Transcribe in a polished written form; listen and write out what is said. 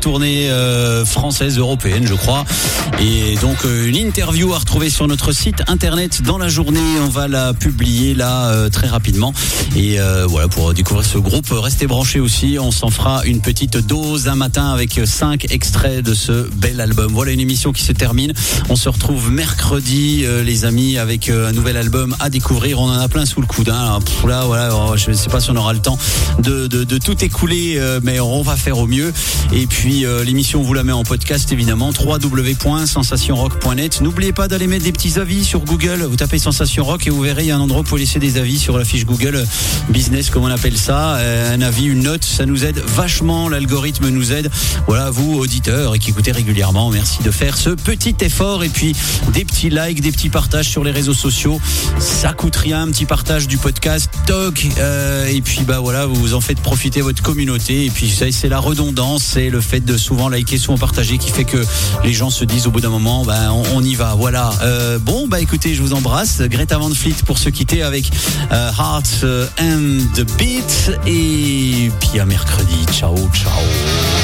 tournée française, européenne, je crois. Et donc une interview à retrouver sur notre site internet dans la journée. On va la publier là très rapidement. Et voilà, pour découvrir ce groupe, restez branchés aussi. On s'en fera une petite dose un matin avec 5 extraits de ce bel album. Voilà une émission qui se termine. On se retrouve mercredi, les amis, avec un nouvel album à découvrir. On en a plein sous le coude. Hein. Là, voilà, je ne sais pas si on aura le temps de tout écouler, mais on va faire au mieux. Et puis l'émission, on vous la met en podcast évidemment, www.sensationrock.net. N'oubliez pas d'aller mettre des petits avis sur Google. Vous tapez Sensation Rock et vous verrez, il y a un endroit pour laisser des avis sur la fiche Google Business, comme on appelle ça. Un avis, une note, ça nous aide vachement. L'algorithme nous aide. Voilà, vous auditeurs et qui écoutez régulièrement, merci de faire ce petit effort. Et puis des petits likes, des petits partages sur les réseaux sociaux. Ça coûte rien, un petit partage du podcast. Toc. Et puis bah voilà, vous en faites profiter votre communauté. Et puis ça, c'est la redondance, c'est le fait de souvent liker, souvent partager qui fait que les gens se disent au bout d'un moment, on y va. Voilà. Bon, écoutez, je vous embrasse. Greta Van Fleet pour se quitter avec Heart and the Beat. Et puis à mercredi. Ciao, ciao.